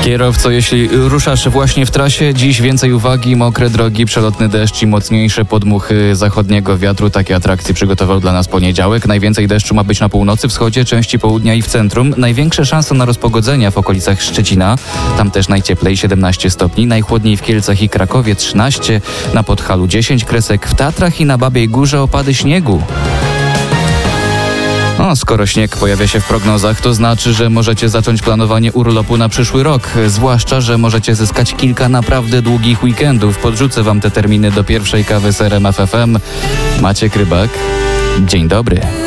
Kierowco, jeśli ruszasz właśnie w trasie, dziś więcej uwagi, mokre drogi, przelotny deszcz i mocniejsze podmuchy zachodniego wiatru. Takie atrakcje przygotował dla nas poniedziałek. Najwięcej deszczu ma być na północy, wschodzie, części południa i w centrum. Największe szanse na rozpogodzenia w okolicach Szczecina. Tam też najcieplej 17 stopni, najchłodniej w Kielcach i Krakowie 13, na Podhalu 10 kresek, w Tatrach i na Babiej Górze opady śniegu. Skoro śnieg pojawia się w prognozach, to znaczy, że możecie zacząć planowanie urlopu na przyszły rok. Zwłaszcza, że możecie zyskać kilka naprawdę długich weekendów. Podrzucę wam te terminy do pierwszej kawy z RMF FM. Maciek Rybak, dzień dobry.